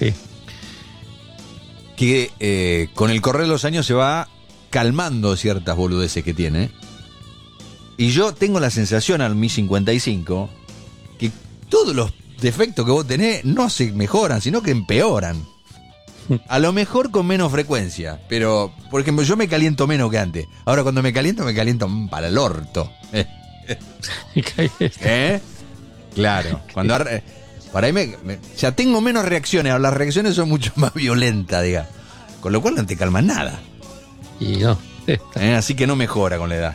Sí. Que con el correr de los años se va calmando ciertas boludeces que tiene. Y yo tengo la sensación al mi 55 que todos los defectos que vos tenés no se mejoran, sino que empeoran. A lo mejor con menos frecuencia, pero, por ejemplo, yo me caliento menos que antes. Ahora cuando me caliento para el orto. Claro. Cuando para ahí ya tengo menos reacciones, las reacciones son mucho más violentas, diga. Con lo cual no te calmas nada. Y no. Así que no mejora con la edad.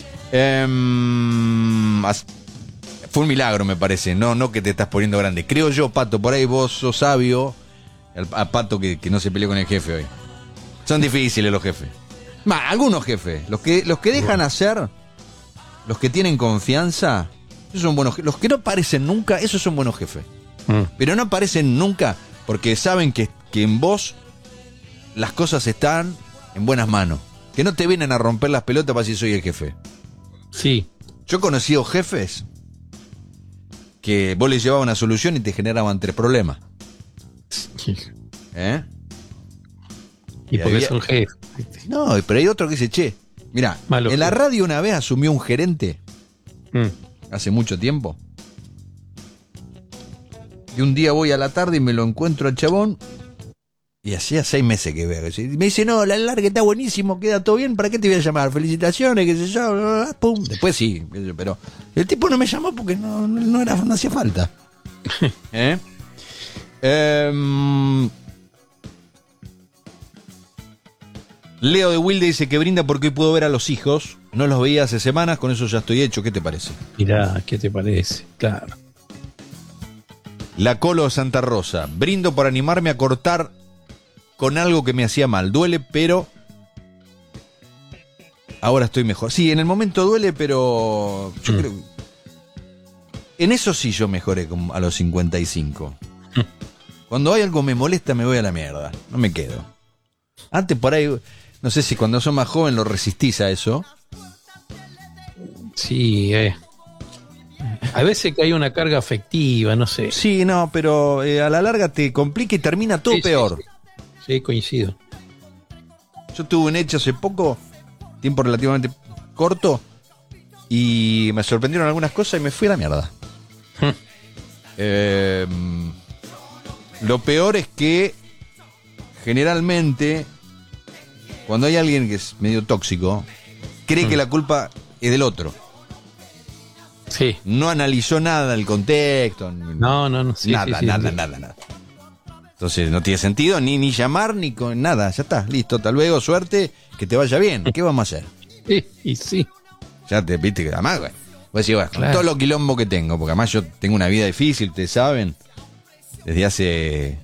Fue un milagro, me parece. No que te estás poniendo grande. Creo yo, Pato, por ahí vos sos sabio. A Pato que no se peleó con el jefe hoy. Son difíciles los jefes. Algunos jefes. Los que dejan hacer, los que tienen confianza, esos son buenos jefes. Los que no aparecen nunca, esos son buenos jefes. Pero no aparecen nunca porque saben que en vos las cosas están en buenas manos. Que no te vienen a romper las pelotas para si soy el jefe. Sí. Yo he conocido jefes que vos les llevabas una solución y te generaban 3 problemas. Y porque son jefes. No, pero hay otro que dice, che, mirá, en la radio una vez asumió un gerente, hace mucho tiempo, y un día voy a la tarde y me lo encuentro al chabón, y hacía 6 meses que veo, y me dice, no, la larga está buenísimo, queda todo bien, ¿para qué te voy a llamar? Felicitaciones, qué sé yo, pum. Después sí, pero el tipo no me llamó porque no hacía falta. Leo de Wilde dice que brinda porque hoy puedo ver a los hijos. No los veía hace semanas, con eso ya estoy hecho. ¿Qué te parece? Mirá, ¿qué te parece? Claro. La Colo Santa Rosa. Brindo por animarme a cortar con algo que me hacía mal. Duele, pero ahora estoy mejor. Sí, en el momento duele, pero yo creo en eso sí yo mejoré a los 55. Cuando hay algo me molesta, me voy a la mierda. No me quedo. Antes por ahí, no sé si cuando sos más joven lo resistís a eso. Sí, a veces que hay una carga afectiva, no sé. Sí, no, pero a la larga te complica y termina todo peor. Sí, coincido. Yo tuve un hecho hace poco, tiempo relativamente corto, y me sorprendieron algunas cosas y me fui a la mierda. Lo peor es que generalmente cuando hay alguien que es medio tóxico, cree que la culpa es del otro. Sí. No analizó nada el contexto. No. Sí, nada. Entonces no tiene sentido ni llamar ni con nada. Ya está, listo, hasta luego, suerte, que te vaya bien. ¿Qué vamos a hacer? Sí. Ya te viste que además, güey. Voy a decir, bueno, claro, con todo lo quilombo que tengo, porque además yo tengo una vida difícil, ustedes saben. Desde hace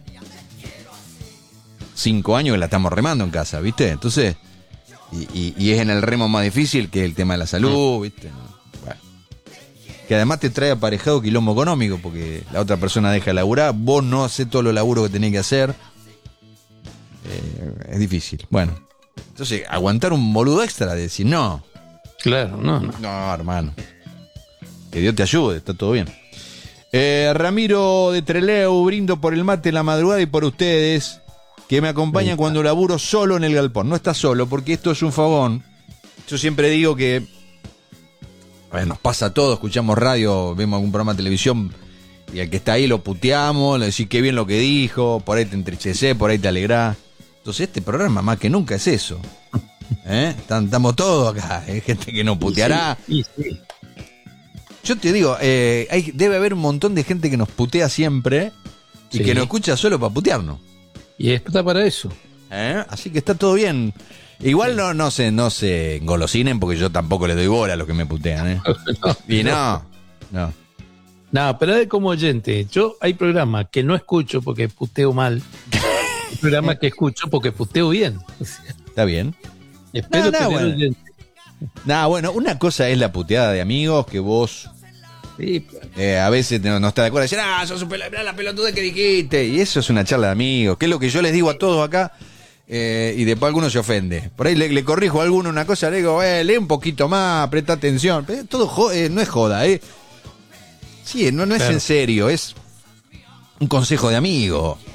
5 años que la estamos remando en casa, ¿viste? Entonces, y es en el remo más difícil que el tema de la salud, ¿viste? Bueno. Que además te trae aparejado quilombo económico, porque la otra persona deja de laburar, vos no haces todo lo laburo que tenés que hacer. Es difícil. Bueno, entonces, aguantar un boludo extra de decir no. Claro, no. No, hermano. Que Dios te ayude, está todo bien. Ramiro de Trelew, brindo por el mate en la madrugada y por ustedes que me acompañan cuando laburo solo en el galpón. No estás solo, porque esto es un fogón. Yo siempre digo que nos pasa a todos, escuchamos radio, vemos algún programa de televisión y al que está ahí lo puteamos, le decís qué bien lo que dijo, por ahí te entristecés, por ahí te alegrás. Entonces este programa más que nunca es eso. Estamos todos acá, hay gente que nos puteará. Sí. Yo te digo, debe haber un montón de gente que nos putea siempre y que nos escucha solo para putearnos. Y está para eso. Así que está todo bien. Igual no se engolosinen porque yo tampoco les doy bola a los que me putean. Y no. No, pero es como oyente. Yo hay programas que no escucho porque puteo mal. Hay programas que escucho porque puteo bien. Está bien. Espero tener oyente. Bueno, una cosa es la puteada de amigos que vos a veces no estás de acuerdo. Dicen, sos la pelotuda que dijiste. Y eso es una charla de amigos, que es lo que yo les digo a todos acá. Y después alguno se ofende. Por ahí le corrijo a alguno una cosa, le digo, lee un poquito más, presta atención. Pero todo no es joda, Sí, no claro, es en serio, es un consejo de amigo.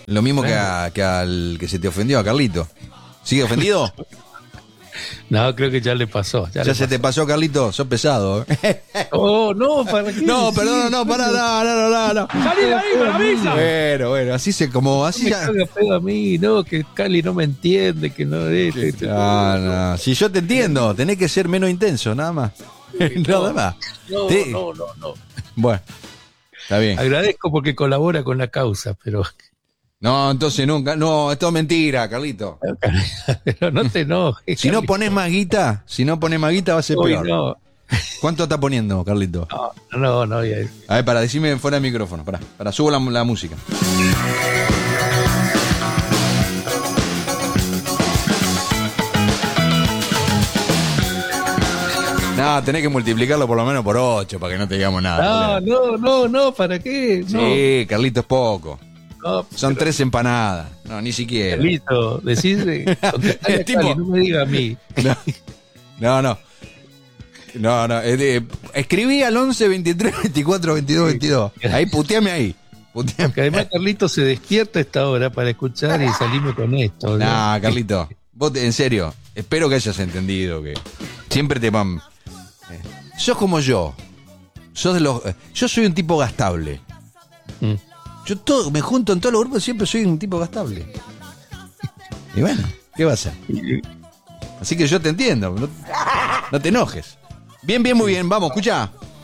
Lo mismo Claro. que al que se te ofendió, a Carlito. ¿Sigue ofendido? No, creo que ya le pasó. Ya se te pasó, Carlito. Sos pesado. Oh, no, ¿para qué? No, Sí, perdón, no, pará, no. ¡Salí de ahí, me avisa! Bueno, así así Me ya. caga pedo a mí, no, que Cali no me entiende, que no es. No. Si yo te entiendo, tenés que ser menos intenso, nada más. Nada más. No, Sí. no. Bueno, está bien. Agradezco porque colabora con la causa, pero Entonces nunca. No, esto es mentira, Carlito. no te enojes. Si no Carlito. pones más guita, va a ser Uy, peor. no, ¿Cuánto está poniendo, Carlito? no. A ver, para decirme fuera de micrófono. Para subo la música. No, tenés que multiplicarlo por lo menos por 8 para que no te digamos nada. No, ¿para qué? No, Sí, Carlito, es poco. no, Son 3 empanadas. No, ni siquiera. Carlito, decís contestale a Tipo- Cali, no me diga a mí. No. Escribí al 11 23 24 22 22. Ahí, puteame ahí. Puteame. Que además Carlito se despierta a esta hora para escuchar y salirme con esto. ¿no? Nah, Carlito. En serio, espero que hayas entendido que siempre te van. Sos como yo. Yo soy un tipo gastable. Mm. Me junto en todos los grupos, siempre soy un tipo gastable. Y bueno, ¿qué va a hacer? Así que yo te entiendo. No te enojes. Bien, muy bien. Vamos, escucha.